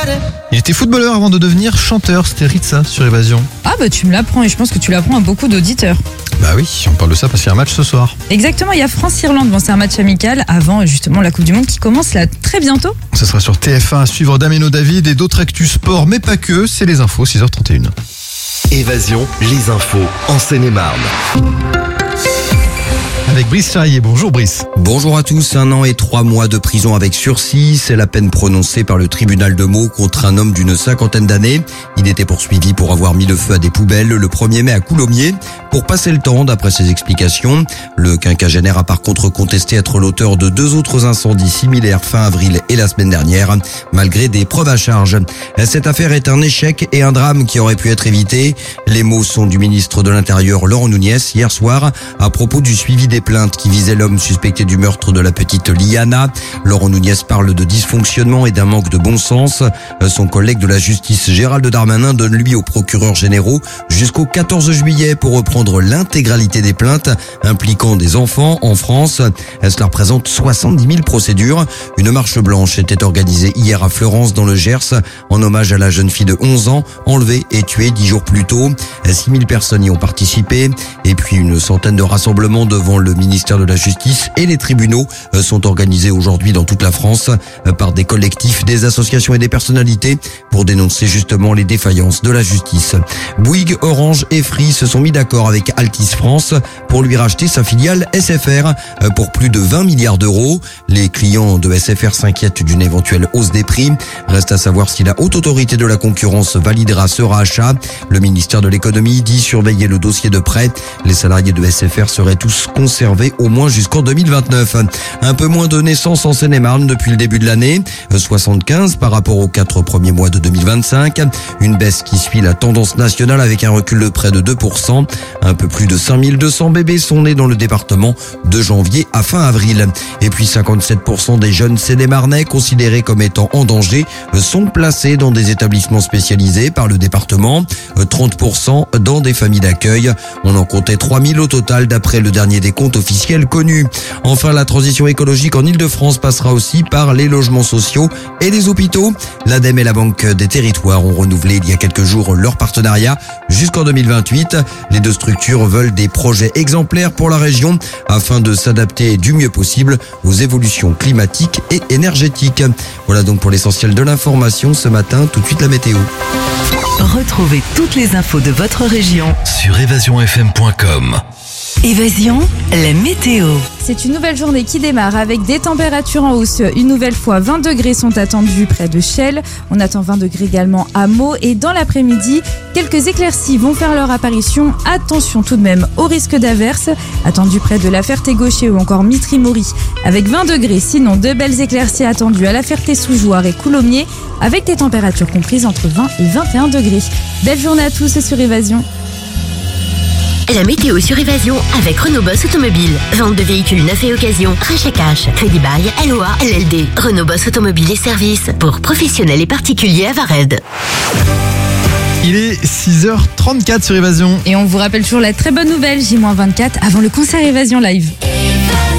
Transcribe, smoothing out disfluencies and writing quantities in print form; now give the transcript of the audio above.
Il était footballeur avant de devenir chanteur, c'était Ritza sur Évasion. Ah bah tu me l'apprends et je pense que tu l'apprends à beaucoup d'auditeurs. Bah oui, on parle de ça parce qu'il y a un match ce soir. Exactement, il y a France-Irlande, bon, c'est un match amical avant justement la Coupe du Monde qui commence là très bientôt. Ça sera sur TF1 à suivre Damien David et d'autres actus sport, mais pas que, c'est les infos, 6h31. Évasion, les infos en Seine-et-Marne. Avec Brice Charrier. Bonjour Brice. Bonjour à tous. 1 an et 3 mois de prison avec sursis. C'est la peine prononcée par le tribunal de Meaux contre un homme d'une 50aine d'années. Il était poursuivi pour avoir mis le feu à des poubelles le 1er mai à Coulommiers. Pour passer le temps, d'après ses explications, le quinquagénaire a par contre contesté être l'auteur de 2 autres incendies similaires fin avril et la semaine dernière, malgré des preuves à charge. Cette affaire est un échec et un drame qui aurait pu être évité. Les mots sont du ministre de l'Intérieur Laurent Nunez hier soir à propos du suivi des plaintes qui visaient l'homme suspecté du meurtre de la petite Liana. Laurent Nunez parle de dysfonctionnement et d'un manque de bon sens. Son collègue de la justice Gérald Darmanin donne lui aux procureurs généraux jusqu'au 14 juillet pour reprendre l'intégralité des plaintes impliquant des enfants en France. Cela représente 70 000 procédures. Une marche blanche était organisée hier à Fleurance dans le Gers en hommage à la jeune fille de 11 ans enlevée et tuée 10 jours plus tôt. 6 000 personnes y ont participé et puis une centaine de rassemblements devant le ministère de la Justice et les tribunaux sont organisés aujourd'hui dans toute la France par des collectifs, des associations et des personnalités pour dénoncer justement les défaillances de la justice. Bouygues, Orange et Free se sont mis d'accord avec Altice France pour lui racheter sa filiale SFR pour plus de 20 milliards d'euros. Les clients de SFR s'inquiètent d'une éventuelle hausse des prix. Reste à savoir si la Haute Autorité de la Concurrence validera ce rachat. Le ministère de l'Économie dit surveiller le dossier de près. Les salariés de SFR seraient tous conservés au moins jusqu'en 2029. Un peu moins de naissances en Seine-et-Marne depuis le début de l'année, 75 par rapport aux 4 premiers mois de 2025. Une baisse qui suit la tendance nationale avec un recul de près de 2%. Un peu plus de 5200 bébés sont nés dans le département de janvier à fin avril. Et puis 57% des jeunes Seine-et-Marnais considérés comme étant en danger sont placés dans des établissements spécialisés par le département. 30% dans des familles d'accueil. On en comptait 3000 au total d'après le dernier décompte officiel connu. Enfin, la transition écologique en Ile-de-France passera aussi par les logements sociaux et les hôpitaux. L'ADEME et la Banque des Territoires ont renouvelé il y a quelques jours leur partenariat jusqu'en 2028. Les deux structures veulent des projets exemplaires pour la région afin de s'adapter du mieux possible aux évolutions climatiques et énergétiques. Voilà donc pour l'essentiel de l'information ce matin. Tout de suite la météo. Retrouvez toutes les infos de votre région Sur évasionfm.com. Évasion, la météo. C'est une nouvelle journée qui démarre avec des températures en hausse. Une nouvelle fois, 20 degrés sont attendus près de Chelles. On attend 20 degrés également à Meaux. Et dans l'après-midi, quelques éclaircies vont faire leur apparition. Attention tout de même au risque d'averse. Attendu près de la Ferté-Gaucher ou encore Mitry-Mory avec 20 degrés. Sinon, de belles éclaircies attendues à la Ferté-sous-Jouarre et Coulommiers avec des températures comprises entre 20 et 21 degrés. Belle journée à tous sur Évasion. La météo sur Évasion avec Renault Boss Automobile. Vente de véhicules neufs et occasion, rachat cash, crédit bail, LOA, LLD. Renault Boss Automobile et services pour professionnels et particuliers à Vared. Il est 6h34 sur Évasion. Et on vous rappelle toujours la très bonne nouvelle, J-24 avant le concert Évasion Live.